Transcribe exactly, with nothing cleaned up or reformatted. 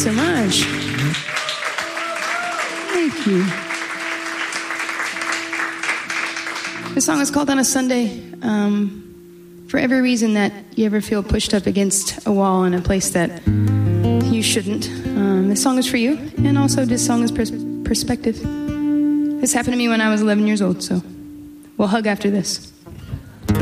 so much. Thank you. This song is called On a Sunday. Um, for every reason that you ever feel pushed up against a wall in a place that you shouldn't. Um, this song is for you, and also this song is pers- perspective. This happened to me when I was eleven years old, so we'll hug after this.